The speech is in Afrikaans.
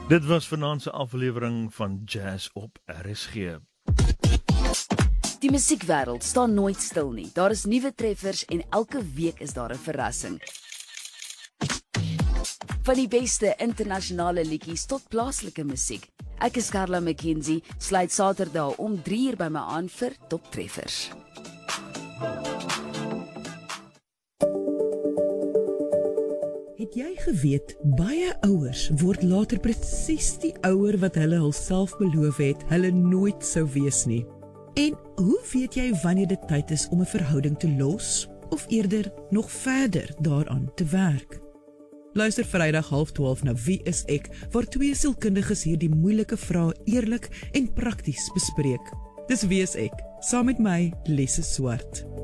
Dit was vanaand se aflewering van Jazz op RSG. Die musiekwêreld staan nooit stil nie. Daar is nuwe treffers en elke week is daar 'n verrassing. Van die beste internasionale liedjies tot plaaslike musiek. Ek is Carla McKenzie, sluit Saterdag om 3:00 by my aan vir Top Treffers. Het jy geweet, baie ouers word later presies die ouer wat hulle hulself beloof het, hulle nooit sou wees nie. En hoe weet jy wanneer dit tyd is om 'n verhouding te los, of eerder nog verder daaraan te werk? Luister Vrydag 11:30 na Wie is ek, waar twee sielkundiges hierdie moeilike vrae eerlik en prakties bespreek. Dis Wie is ek, saam met my, Lesse Swart.